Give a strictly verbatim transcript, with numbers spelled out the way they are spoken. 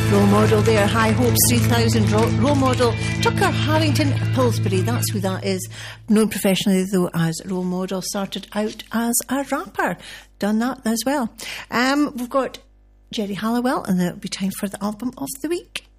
Role model there, High Hopes three thousand. Ro- role model Tucker Harrington Pillsbury, that's who that is. Known professionally though as Role Model, started out as a rapper. Done that as well. Um, we've got Jerry Halliwell, and it'll be time for the album of the week.